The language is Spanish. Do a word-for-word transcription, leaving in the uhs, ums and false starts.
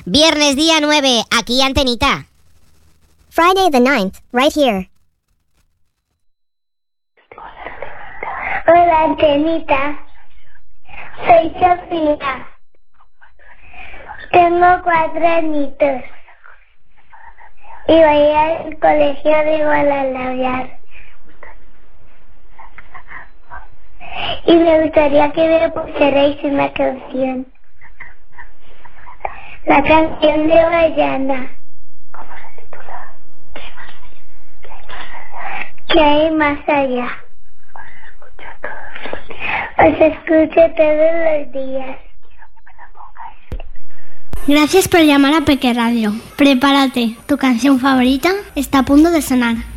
Viernes día nueve, aquí Antenita. Friday the ninth, right here. Hola, Antenita. Soy Sofía. Tengo cuatro añitos. Y voy al colegio de Guadalajara. Y me gustaría que me pusierais una canción. La canción de Bayana. ¿Cómo se titula? ¿Qué hay más allá? Os escucho todos los días. Gracias por llamar a Peque Radio. Prepárate, tu canción favorita está a punto de sonar.